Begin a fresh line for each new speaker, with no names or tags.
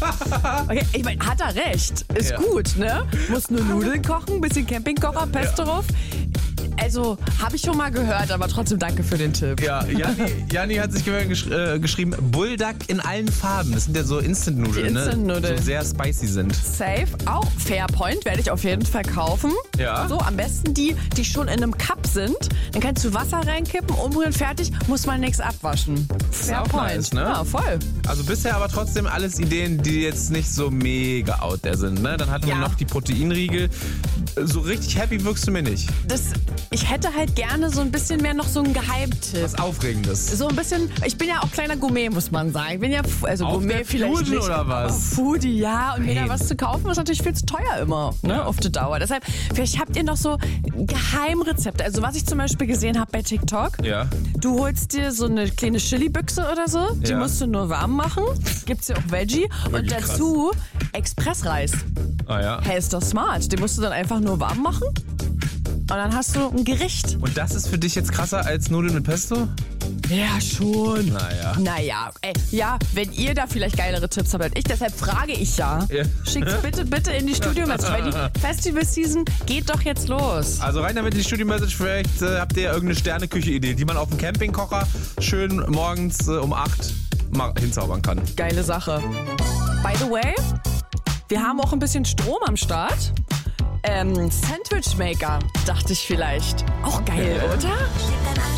Okay, ich meine, hat er recht. Ist gut, ne? Muss nur Nudeln kochen, bisschen Campingkocher, Pesto drauf. Also, habe ich schon mal gehört, aber trotzdem danke für den Tipp.
Ja, Janni hat sich geschrieben, Bulldog in allen Farben. Das sind ja so Instant-Nudeln,
Die Instant-Nudeln.
So sehr spicy sind.
Safe, auch Fairpoint werde ich auf jeden Fall kaufen.
Ja.
So, am besten die schon in einem Cup sind. Dann kannst du Wasser reinkippen, umrühren, fertig, muss man nichts abwaschen.
ist auch nice, ne?
Ja, voll.
Also bisher aber trotzdem alles Ideen, die jetzt nicht so mega out there sind, ne? Dann hatten wir noch die Proteinriegel. So richtig happy wirkst du mir nicht.
Ich hätte halt gerne so ein bisschen mehr noch so ein Geheimtipp.
Was Aufregendes.
So ein bisschen, ich bin ja auch kleiner Gourmet, muss man sagen. Ich bin ja, also
Auf
Gourmet
der
vielleicht
Fusion
nicht.
oder was?
Aber Foodie, ja. Und mir da
Nein.
was zu kaufen ist natürlich viel zu teuer immer, ne, auf die Dauer. Deshalb, vielleicht habt ihr noch so Geheimrezepte. Also was ich zum Beispiel gesehen habe bei TikTok.
Ja.
Du holst dir so eine kleine Chili-Büchse oder so. Die
Ja.
musst du nur warm machen. Gibt's ja auch Veggie. Und
Wirklich
dazu Expressreis.
Ah ja.
Hey, ist doch smart. Den musst du dann einfach nur warm machen. Und dann hast du ein Gericht.
Und das ist für dich jetzt krasser als Nudeln mit Pesto?
Ja, schon.
Naja.
Ja, wenn ihr da vielleicht geilere Tipps habt als ich, deshalb frage ich ja. Schickt's bitte in die Studio-Message, weil die Festival-Season geht doch jetzt los.
Also rein damit in die Studio-Message, vielleicht habt ihr ja irgendeine Sterneküche-Idee, die man auf dem Campingkocher schön morgens um 8 mal hinzaubern kann.
Geile Sache. By the way, wir haben auch ein bisschen Strom am Start. Sandwich Maker, dachte ich vielleicht. Auch geil, oder?